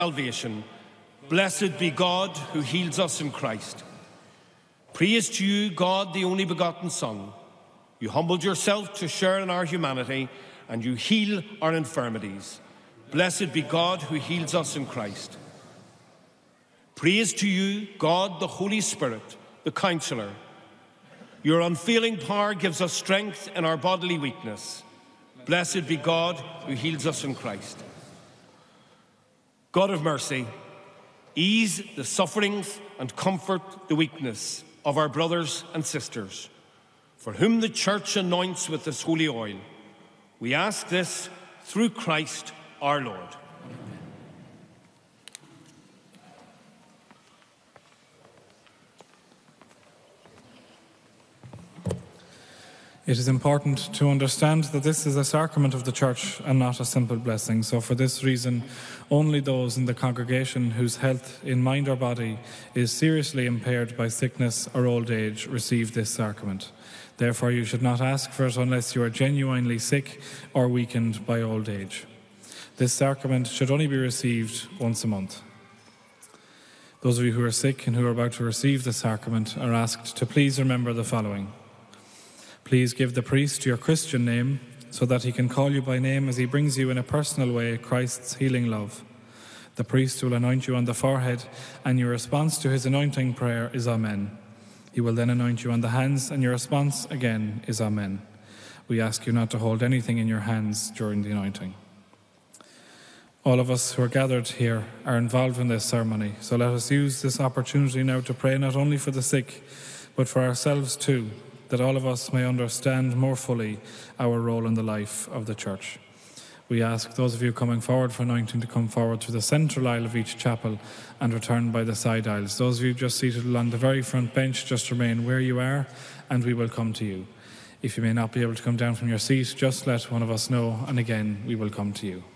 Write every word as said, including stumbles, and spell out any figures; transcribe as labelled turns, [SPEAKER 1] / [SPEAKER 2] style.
[SPEAKER 1] salvation. Blessed be God who heals us in Christ. Praise to you, God, the only begotten Son. You humbled yourself to share in our humanity, and you heal our infirmities. Blessed be God who heals us in Christ. Praise to you, God, the Holy Spirit, the Counselor. Your unfailing power gives us strength in our bodily weakness. Blessed be God who heals us in Christ. God of mercy, ease the sufferings and comfort the weakness of our brothers and sisters, for whom the Church anoints with this holy oil. We ask this through Christ our Lord.
[SPEAKER 2] It is important to understand that this is a sacrament of the Church and not a simple blessing. So for this reason, only those in the congregation whose health in mind or body is seriously impaired by sickness or old age receive this sacrament. Therefore, you should not ask for it unless you are genuinely sick or weakened by old age. This sacrament should only be received once a month. Those of you who are sick and who are about to receive the sacrament are asked to please remember the following. Please give the priest your Christian name so that he can call you by name as he brings you in a personal way Christ's healing love. The priest will anoint you on the forehead, and your response to his anointing prayer is Amen. He will then anoint you on the hands, and your response again is Amen. We ask you not to hold anything in your hands during the anointing. All of us who are gathered here are involved in this ceremony, so let us use this opportunity now to pray not only for the sick, but for ourselves too, that all of us may understand more fully our role in the life of the Church. We ask those of you coming forward for anointing to come forward to the central aisle of each chapel and return by the side aisles. Those of you just seated along the very front bench, just remain where you are and we will come to you. If you may not be able to come down from your seat, just let one of us know, and again we will come to you.